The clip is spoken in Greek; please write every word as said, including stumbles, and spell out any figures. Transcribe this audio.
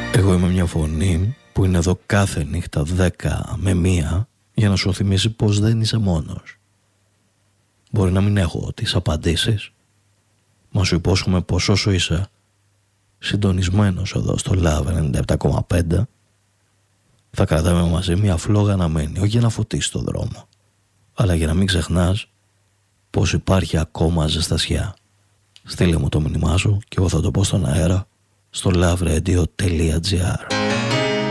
Εγώ είμαι μια φωνή που είναι εδώ κάθε νύχτα δέκα με μία για να σου θυμίσει πως δεν είσαι μόνος. Μπορεί να μην έχω τις απαντήσεις, μα σου υπόσχομαι πως όσο είσαι συντονισμένος εδώ στο Love ενενήντα επτά κόμμα πέντε θα κρατάμε μαζί μια φλόγα να μένει, όχι για να φωτίσει το δρόμο, αλλά για να μην ξεχνάς πως υπάρχει ακόμα ζεστασιά. Στείλε μου το μήνυμά σου και εγώ θα το πω στον αέρα στο loveredio.gr.